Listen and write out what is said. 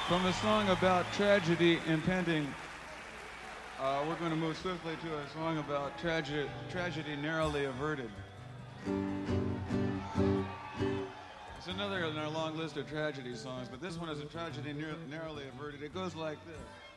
From a song about tragedy impending, we're going to move swiftly to a song about tragedy narrowly averted. It's another in our long list of tragedy songs, but this one is a tragedy narrowly averted. It goes like this.